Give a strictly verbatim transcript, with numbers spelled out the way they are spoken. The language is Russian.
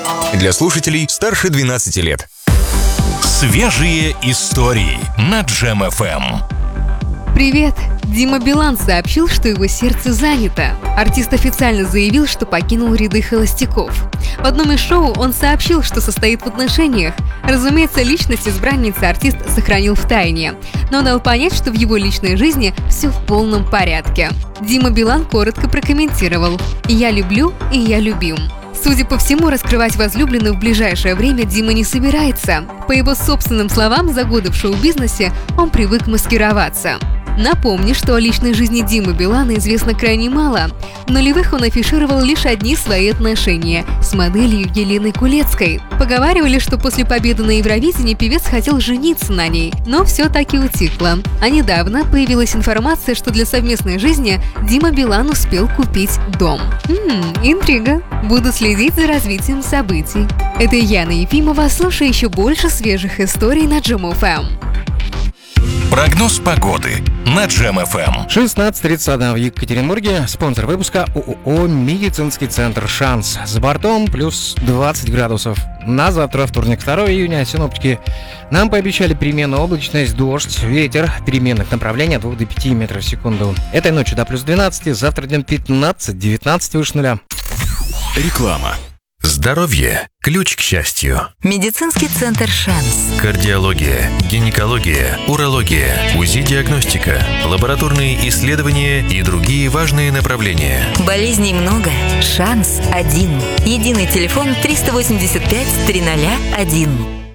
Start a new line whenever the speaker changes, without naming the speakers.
Для слушателей старше двенадцати лет.
Свежие истории на Джем эф эм.
Привет! Дима Билан сообщил, что его сердце занято. Артист официально заявил, что покинул ряды холостяков. В одном из шоу он сообщил, что состоит в отношениях. Разумеется, личность избранницы артист сохранил в тайне, но дал понять, что в его личной жизни все в полном порядке. Дима Билан коротко прокомментировал: «Я люблю и я любим». Судя по всему, раскрывать возлюбленную в ближайшее время Дима не собирается. По его собственным словам, за годы в шоу-бизнесе он привык маскироваться. Напомню, что о личной жизни Димы Билана известно крайне мало. В нулевых он афишировал лишь одни свои отношения с моделью Еленой Кулецкой. Поговаривали, что после победы на Евровидении певец хотел жениться на ней, но все таки утихло. А недавно появилась информация, что для совместной жизни Дима Билан успел купить дом. Ммм, интрига. Буду следить за развитием событий. Это Яна Ефимова. Слушай еще больше свежих историй на Джем эф эм.
Прогноз погоды на Джем эф эм.
шестнадцать тридцать один в Екатеринбурге. Спонсор выпуска ООО «Медицинский центр Шанс». С бортом плюс двадцать градусов. На завтра, вторник, второго июня, синоптики нам пообещали переменную облачность, дождь, ветер переменных направлений от двух до пяти метров в секунду. Этой ночью до плюс двенадцати, завтра днем пятнадцать-девятнадцать выше нуля.
Реклама. Здоровье – ключ к счастью.
Медицинский центр «Шанс».
Кардиология, гинекология, урология, УЗИ-диагностика, лабораторные исследования и другие важные направления.
Болезней много. «Шанс» один. Единый телефон триста восемьдесят пять триста один.